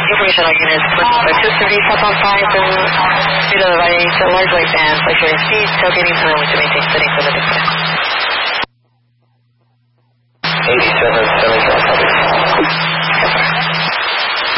Information on units, by system VSAP on 5, due to the large white band, fluctuating speed, tailgating time, which maintains settings for the display. 87